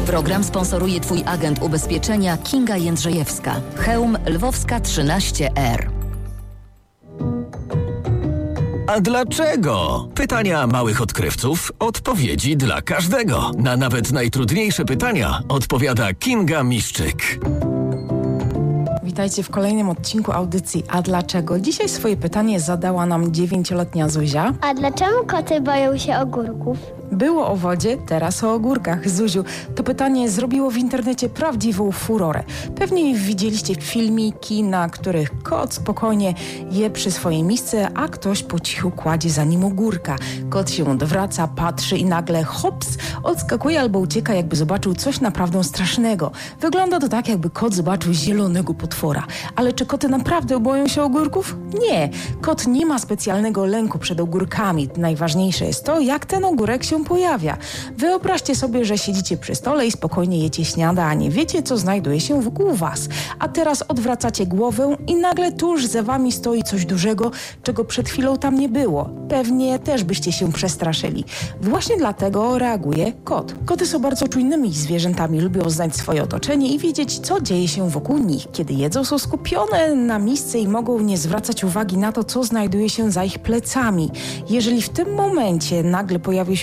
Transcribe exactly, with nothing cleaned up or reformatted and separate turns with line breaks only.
Program sponsoruje Twój agent ubezpieczenia Kinga Jędrzejewska. Chełm Lwowska trzynaście R.
A dlaczego? Pytania małych odkrywców, odpowiedzi dla każdego. Na nawet najtrudniejsze pytania odpowiada Kinga Miszczyk.
Witajcie w kolejnym odcinku audycji A dlaczego? Dzisiaj swoje pytanie zadała nam dziewięcioletnia Zuzia.
A dlaczego koty boją się ogórków?
Było o wodzie, teraz o ogórkach. Zuziu, to pytanie zrobiło w internecie prawdziwą furorę. Pewnie widzieliście filmiki, na których kot spokojnie je przy swojej misce, a ktoś po cichu kładzie za nim ogórka. Kot się odwraca, patrzy i nagle hops, odskakuje albo ucieka, jakby zobaczył coś naprawdę strasznego. Wygląda to tak, jakby kot zobaczył zielonego potwora. Ale czy koty naprawdę boją się ogórków? Nie. Kot nie ma specjalnego lęku przed ogórkami. Najważniejsze jest to, jak ten ogórek się pojawia. Wyobraźcie sobie, że siedzicie przy stole i spokojnie jecie śniadanie. Wiecie, co znajduje się wokół was. A teraz odwracacie głowę i nagle tuż za wami stoi coś dużego, czego przed chwilą tam nie było. Pewnie też byście się przestraszyli. Właśnie dlatego reaguje kot. Koty są bardzo czujnymi zwierzętami. Lubią znać swoje otoczenie i wiedzieć, co dzieje się wokół nich. Kiedy jedzą, są skupione na misce i mogą nie zwracać uwagi na to, co znajduje się za ich plecami. Jeżeli w tym momencie nagle pojawi się